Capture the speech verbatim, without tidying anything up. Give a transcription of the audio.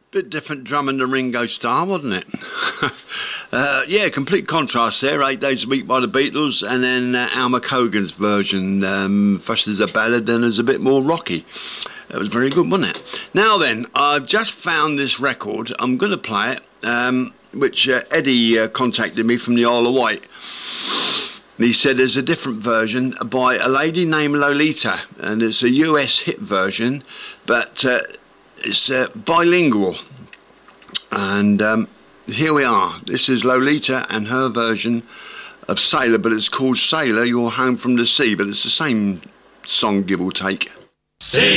Bit different drumming than Ringo Starr, wasn't it? uh, yeah, complete contrast there. Eight Days a Week by the Beatles, and then uh, Al McCogan's version. Um, first as a ballad, then as a bit more rocky. It was very good, wasn't it? Now then, I've just found this record. I'm going to play it, um, which uh, Eddie uh, contacted me from the Isle of Wight. And he said there's a different version by a lady named Lolita, and it's a U S hit version, but uh, it's uh, bilingual. And um, here we are. This is Lolita and her version of Sailor, but it's called Sailor, You're Home from the Sea, but it's the same song, give or take. See